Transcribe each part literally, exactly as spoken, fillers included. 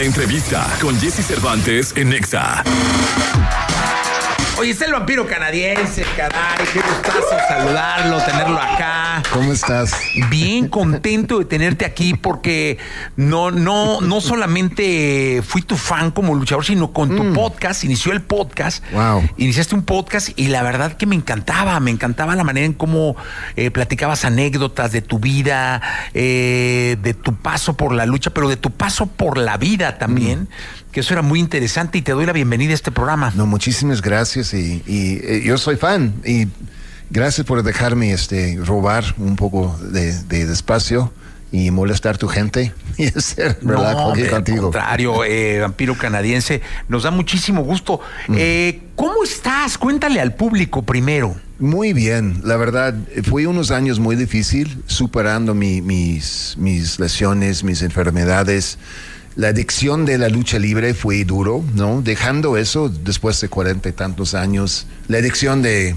La entrevista con Jesse Cervantes en Nexa. Oye, es el vampiro canadiense, caray. Qué gustazo saludarlo, tenerlo acá. ¿Cómo estás? Bien contento de tenerte aquí porque no, no, no solamente fui tu fan como luchador, sino con tu mm. podcast. Inició el podcast. Wow. Iniciaste un podcast y la verdad que me encantaba. Me encantaba la manera en cómo eh, platicabas anécdotas de tu vida, eh, de tu paso por la lucha, pero de tu paso por la vida también. Mm. Que eso era muy interesante y te doy la bienvenida a este programa. No, muchísimas gracias y, y, y yo soy fan y gracias por dejarme este, robar un poco de, de, de espacio y molestar a tu gente y hacer relajo aquí contigo. Al contrario, eh, vampiro canadiense, nos da muchísimo gusto. Mm. Eh, ¿Cómo estás? Cuéntale al público primero. Muy bien, la verdad, fue unos años muy difíciles superando mi, mis, mis lesiones, mis enfermedades. La adicción de la lucha libre fue duro, ¿no? Dejando eso después de cuarenta y tantos años. La adicción de,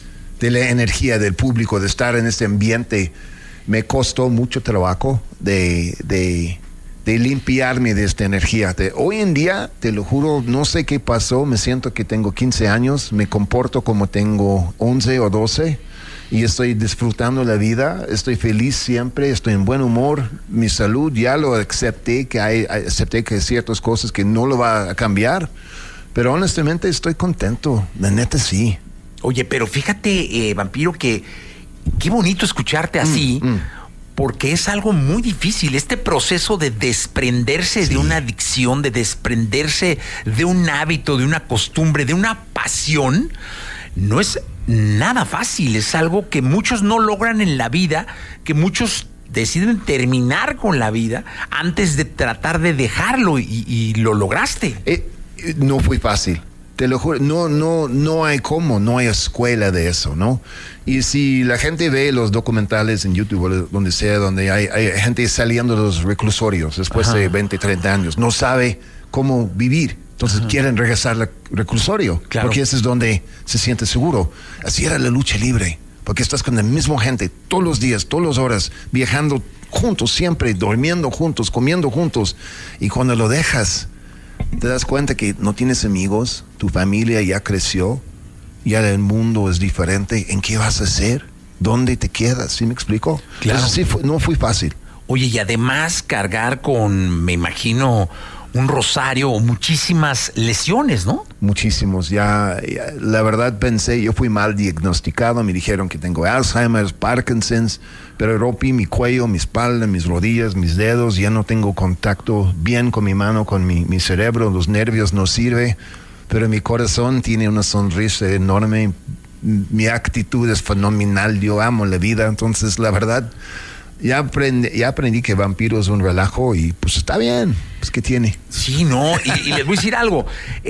de la energía del público, de estar en este ambiente, me costó mucho trabajo de, de, de limpiarme de esta energía. De, hoy en día, te lo juro, no sé qué pasó, me siento que tengo quince años, me comporto como tengo once o doce. Y estoy disfrutando la vida, estoy feliz siempre, estoy en buen humor, mi salud ya lo acepté, que hay, acepté que hay ciertas cosas que no lo va a cambiar, pero honestamente estoy contento, la neta sí. Oye, pero fíjate, eh, vampiro, que qué bonito escucharte así, mm, mm. porque es algo muy difícil, este proceso de desprenderse sí. de una adicción, de desprenderse de un hábito, de una costumbre, de una pasión, no es nada fácil, es algo que muchos no logran en la vida, que muchos deciden terminar con la vida antes de tratar de dejarlo y, y lo lograste. Eh, no fue fácil, te lo juro, no, no, no hay cómo, no hay escuela de eso, ¿no? Y si la gente ve los documentales en YouTube, donde sea, donde hay, hay gente saliendo de los reclusorios después Ajá. de veinte, treinta años, no sabe cómo vivir. Entonces Ajá. quieren regresar al reclusorio, claro. porque ese es donde se siente seguro. Así era la lucha libre, porque estás con la misma gente todos los días, todas las horas, viajando juntos siempre, durmiendo juntos, comiendo juntos. Y cuando lo dejas, te das cuenta que no tienes amigos, tu familia ya creció, ya el mundo es diferente. ¿En qué vas a hacer? ¿Dónde te quedas? ¿Sí me explico? Claro. Entonces sí, fue, no fue fácil. Oye, y además cargar con, me imagino, un rosario o muchísimas lesiones, ¿no? Muchísimos, ya, ya, la verdad pensé, yo fui mal diagnosticado, me dijeron que tengo Alzheimer, Parkinson's, pero rompí mi cuello, mi espalda, mis rodillas, mis dedos, ya no tengo contacto bien con mi mano, con mi, mi cerebro, los nervios no sirve, pero mi corazón tiene una sonrisa enorme, mi actitud es fenomenal, yo amo la vida, entonces la verdad... Ya aprendí, ya aprendí que vampiro es un relajo y pues está bien, pues ¿qué tiene? Sí, no, y, y les voy a decir algo,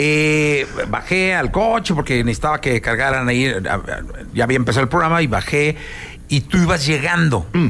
eh, bajé al coche porque necesitaba que cargaran ahí, ya había empezado el programa y bajé y tú ibas llegando mm.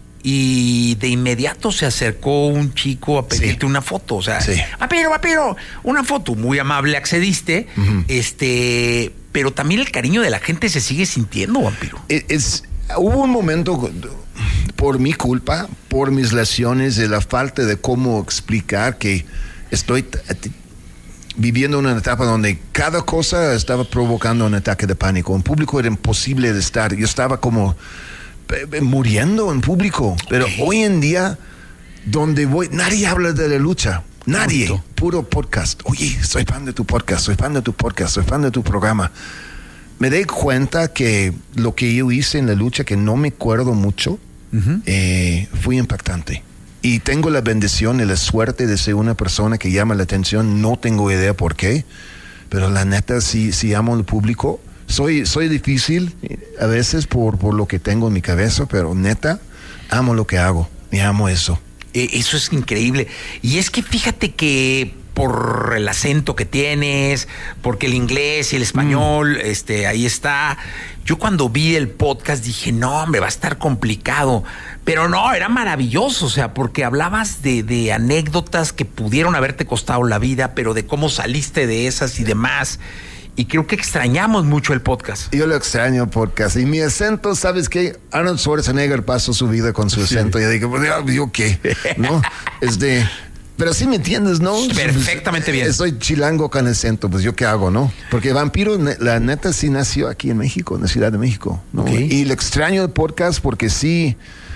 y de inmediato se acercó un chico a pedirte sí. una foto, o sea, sí. vampiro, vampiro, una foto, muy amable, accediste, uh-huh. este, pero también el cariño de la gente se sigue sintiendo, vampiro. Es, es hubo un momento... por mi culpa, por mis lesiones, de la falta de cómo explicar que estoy t- t- viviendo una etapa donde cada cosa estaba provocando un ataque de pánico. En público era imposible de estar. Yo estaba como eh, muriendo en público. Pero okay. hoy en día, donde voy, nadie habla de la lucha. Nadie. Justo. Puro podcast. Oye, soy fan de tu podcast, soy fan de tu podcast, soy fan de tu programa. Me di cuenta que lo que yo hice en la lucha, que no me acuerdo mucho, Uh-huh. Eh, fue impactante y tengo la bendición y la suerte de ser una persona que llama la atención. No tengo idea por qué, pero la neta sí, sí amo al público. Soy, soy difícil a veces por, por lo que tengo en mi cabeza, pero neta amo lo que hago y amo eso. Eh, eso es increíble. Y es que fíjate que por el acento que tienes, porque el inglés y el español, mm. este, ahí está. Yo cuando vi el podcast dije, no, hombre, va a estar complicado. Pero no, era maravilloso, o sea, porque hablabas de, de anécdotas que pudieron haberte costado la vida, pero de cómo saliste de esas y demás. Y creo que extrañamos mucho el podcast. Yo lo extraño el podcast. Y mi acento, ¿sabes qué? Arnold Schwarzenegger pasó su vida con su acento. Sí. Y yo digo, ¿yo qué? ¿No? Este... Pero sí me entiendes, ¿no? Perfectamente bien. Soy chilango con acento, pues yo qué hago, ¿no? Porque Vampiro, la neta, sí nació aquí en México, en la Ciudad de México, ¿no? Okay. Y le extraño el podcast porque sí,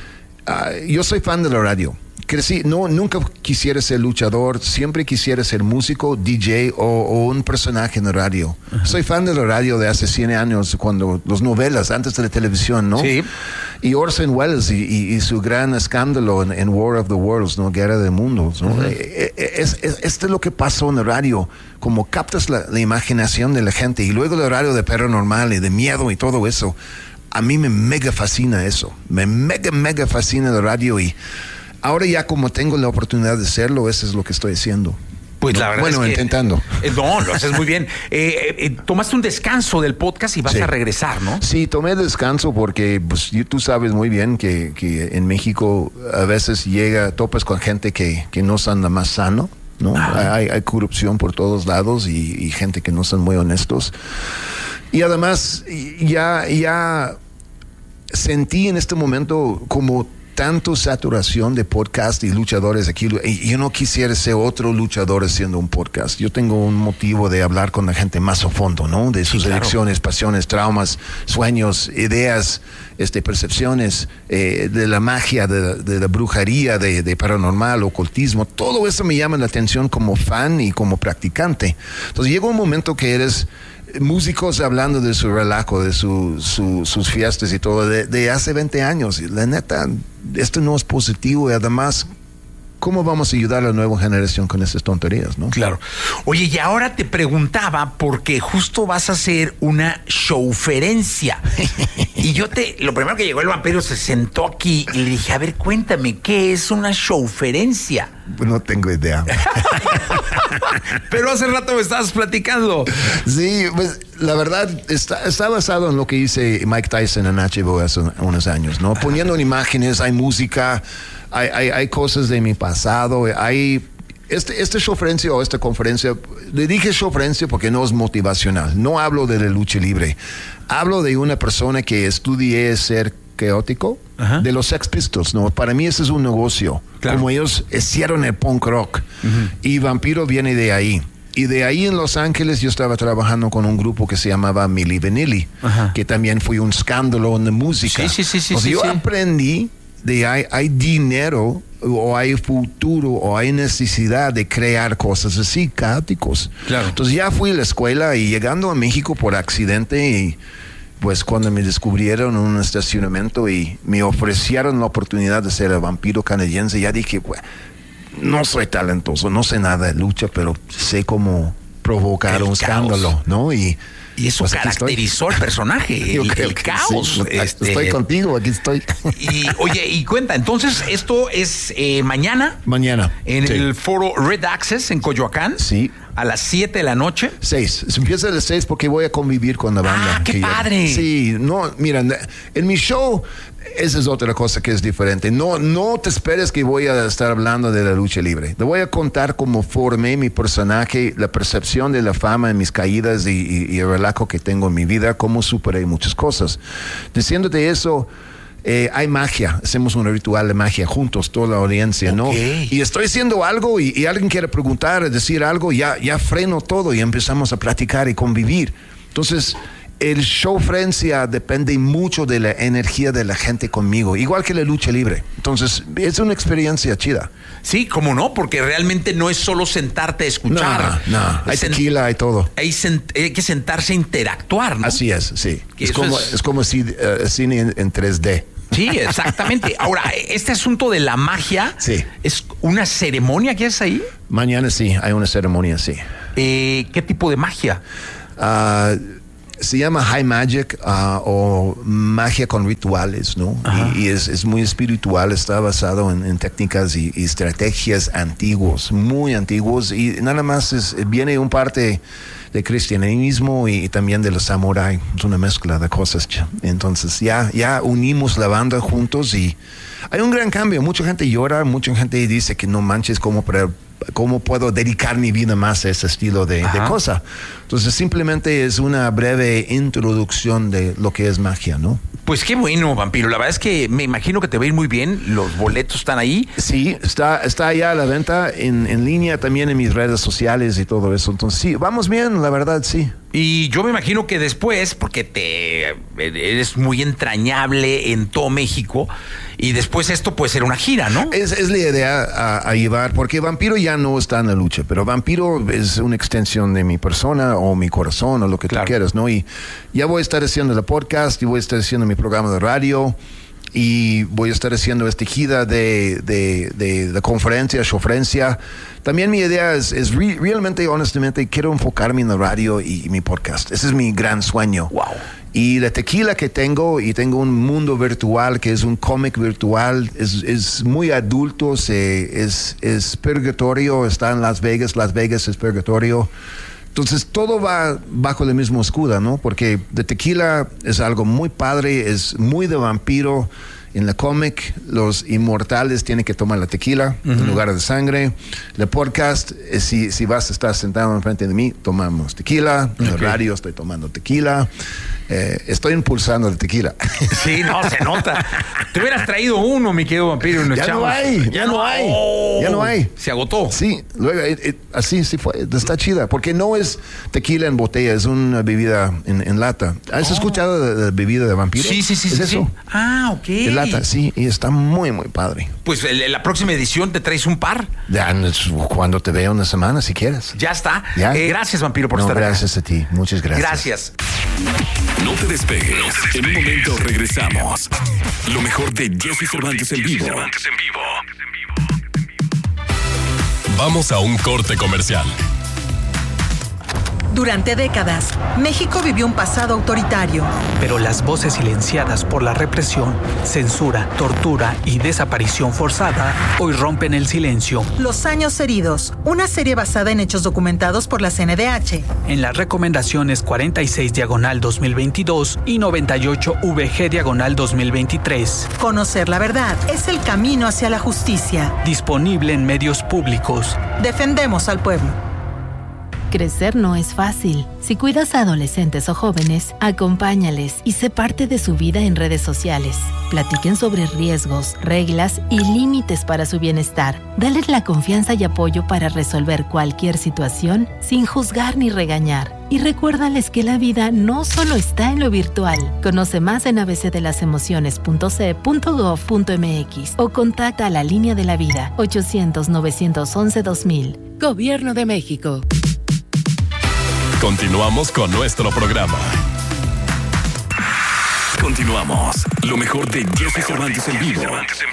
uh, yo soy fan de la radio. Crecí, no, nunca quisiera ser luchador, siempre quisiera ser músico, D J o, o un personaje en la radio. Uh-huh. Soy fan de la radio de hace cien años, cuando las novelas, antes de la televisión, ¿no? Sí. Y Orson Welles y, y, y su gran escándalo en, en War of the Worlds, ¿no? Guerra de Mundos, ¿no? Uh-huh. es, es, es, esto es lo que pasó en la radio, como captas la, la imaginación de la gente, y luego el horario de paranormal y de miedo y todo eso. A mí me mega fascina eso, me mega, mega fascina la radio, y ahora ya como tengo la oportunidad de hacerlo, eso es lo que estoy haciendo. Pues no, la verdad bueno, es que, intentando. Eh, no, lo haces muy bien. Eh, eh, tomaste un descanso del podcast y vas sí. a regresar, ¿no? Sí, tomé descanso porque pues, tú sabes muy bien que, que en México a veces llega, topas con gente que, que no son la más sano, ¿no? Ah. Hay, hay corrupción por todos lados y, y gente que no son muy honestos. Y además ya, ya sentí en este momento como tanto saturación de podcast y luchadores aquí, y yo no quisiera ser otro luchador haciendo un podcast. Yo tengo un motivo de hablar con la gente más a fondo, ¿no? De sus sí, claro. elecciones, pasiones, traumas, sueños, ideas, este, percepciones, eh, de la magia, de, de la brujería, de, de paranormal, ocultismo. Todo eso me llama la atención como fan y como practicante. Entonces llega un momento que eres músicos hablando de su relajo, de su, su, sus fiestas y todo, de, de hace veinte años. Y la neta, esto no es positivo, y además, ¿cómo vamos a ayudar a la nueva generación con esas tonterías, no? Claro. Oye, y ahora te preguntaba, porque justo vas a hacer una showferencia. Y yo te, lo primero que llegó el vampiro se sentó aquí y le dije, a ver, cuéntame, ¿qué es una showferencia? Pues no tengo idea. Pero hace rato me estabas platicando. Sí, pues la verdad está, está basado en lo que hice Mike Tyson en H B O hace unos años, ¿no? Poniendo en imágenes, hay música, hay, hay, hay cosas de mi pasado, hay... Este, este showferencia o esta conferencia, le dije showferencia porque no es motivacional, no hablo de la lucha libre, hablo de una persona que estudié ser caótico, ajá, de los Sex Pistols, ¿no? Para mí ese es un negocio, claro, como ellos hicieron el punk rock, uh-huh, y Vampiro viene de ahí. Y de ahí en Los Ángeles yo estaba trabajando con un grupo que se llamaba Milli Vanilli, ajá, que también fue un escándalo en la música. Sí, sí, sí, sí, o sea, sí, yo sí. aprendí de hay, hay dinero o hay futuro o hay necesidad de crear cosas así, caóticos. Claro. Entonces ya fui a la escuela y llegando a México por accidente, y pues cuando me descubrieron en un estacionamiento y me ofrecieron la oportunidad de ser el vampiro canadiense, ya dije, bueno, no soy talentoso, no sé nada de lucha, pero sé cómo provocar el un caos. escándalo, ¿no? Y Y eso pues caracterizó al personaje, el, el caos. Sí, este, estoy contigo, aquí estoy. Y oye, y cuenta, entonces esto es eh, mañana. Mañana. En sí. el foro Red Access en Coyoacán. Sí. A las siete de la noche. Seis. Empieza a las seis porque voy a convivir con la banda. ¡Ah, qué padre! Yo, sí, no, mira, en mi show, esa es otra cosa que es diferente. No, no te esperes que voy a estar hablando de la lucha libre. Te voy a contar cómo formé mi personaje, la percepción de la fama en mis caídas y, y, y el relajo que tengo en mi vida, cómo superé muchas cosas. Diciéndote eso, Eh, hay magia, hacemos un ritual de magia juntos, toda la audiencia, ¿no? Okay. Y estoy haciendo algo y, y alguien quiere preguntar, decir algo, ya, ya freno todo y empezamos a platicar y convivir. Entonces, el showferencia depende mucho de la energía de la gente conmigo, igual que la lucha libre. Entonces, es una experiencia chida. Sí, cómo no, porque realmente no es solo sentarte a escuchar. No, no, hay tequila, hay todo. Hay, sent- hay que sentarse a interactuar, ¿no? Así es, sí. Es como, es... es como si, uh, cine en, en tres D. Sí, exactamente. Ahora, este asunto de la magia, sí, ¿es una ceremonia que es ahí? Mañana sí, hay una ceremonia, sí. Eh, ¿Qué tipo de magia? Uh, se llama High Magic uh, o magia con rituales, ¿no? Y, y es, es muy espiritual, está basado en, en técnicas y, y estrategias antiguos, muy antiguos, y nada más es, viene un parte de cristianismo y, y también de los samuráis, es una mezcla de cosas. Entonces ya, ya unimos la banda juntos y hay un gran cambio. Mucha gente llora, mucha gente dice que no manches, cómo, pero, cómo puedo dedicar mi vida más a ese estilo de, de cosa. Entonces simplemente es una breve introducción de lo que es magia, ¿no? Pues qué bueno, Vampiro. La verdad es que me imagino que te va a ir muy bien. Los boletos están ahí. Sí, está, está ya a la venta en, en línea, también en mis redes sociales y todo eso. Entonces, sí, vamos bien, la verdad, sí. Y yo me imagino que después, porque te eres muy entrañable en todo México, y después esto puede ser una gira, ¿no? Es, es la idea a, a llevar, porque Vampiro ya no está en la lucha, pero Vampiro es una extensión de mi persona o mi corazón o lo que Claro. tú quieras, ¿no? Y ya voy a estar haciendo el podcast y voy a estar haciendo mi programa de radio y voy a estar haciendo esta gira de, de, de, de conferencia, showfrencia. También mi idea es, es re, realmente, honestamente, quiero enfocarme en la radio y, y mi podcast. Ese es mi gran sueño. Wow. Y la tequila que tengo, y tengo un mundo virtual que es un cómic virtual, es, es muy adulto, se, es, es purgatorio, está en Las Vegas, Las Vegas es purgatorio. Entonces todo va bajo el mismo escudo, ¿no? Porque de tequila es algo muy padre, es muy de vampiro. En la cómic, los inmortales tienen que tomar la tequila uh-huh. en lugar de sangre. El podcast, es si, si vas a estar sentado enfrente de mí, tomamos tequila. En okay. el radio estoy tomando tequila. Eh, estoy impulsando el tequila. Sí, no, se nota. Te hubieras traído uno, mi querido Vampiro. Y nos ya echamos. no hay, ya no hay. Oh, ya no hay. Se agotó. Sí, luego, eh, eh, así sí fue. Está chida, porque no es tequila en botella, es una bebida en, en lata. ¿Has oh. escuchado de, de bebida de vampiro? Sí, sí, sí. ¿Es sí, eso? Sí. Ah, ok. De lata, sí, y está muy, muy padre. Pues en la próxima edición te traes un par. Ya, cuando te vea una semana, si quieres. Ya está. ¿Ya? Eh, gracias, Vampiro, por no, estar acá. Gracias a ti, muchas gracias. Gracias. No te despegues. No te despegues. En un momento regresamos. Lo mejor de Jesse Cervantes en vivo. Vamos a un corte comercial. Durante décadas, México vivió un pasado autoritario. Pero las voces silenciadas por la represión, censura, tortura y desaparición forzada hoy rompen el silencio. Los años heridos, una serie basada en hechos documentados por la C N D H. En las recomendaciones cuarenta y seis diagonal dos mil veintidós y noventa y ocho V G diagonal dos mil veintitrés. Conocer la verdad es el camino hacia la justicia. Disponible en medios públicos. Defendemos al pueblo. Crecer no es fácil. Si cuidas a adolescentes o jóvenes, acompáñales y sé parte de su vida en redes sociales. Platiquen sobre riesgos, reglas y límites para su bienestar. Dales la confianza y apoyo para resolver cualquier situación sin juzgar ni regañar. Y recuérdales que la vida no solo está en lo virtual. Conoce más en a b c de las emociones punto c e punto gov punto m x o contacta a la Línea de la Vida ochocientos, novecientos once, dos mil. Gobierno de México. Continuamos con nuestro programa. Continuamos. Lo mejor de Jesse Cervantes en vivo.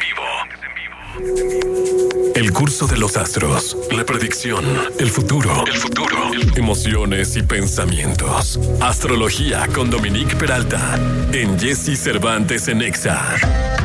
El curso de los astros, la predicción, el futuro, el futuro, emociones y pensamientos. Astrología con Dominique Peralta en Jesse Cervantes en Exa.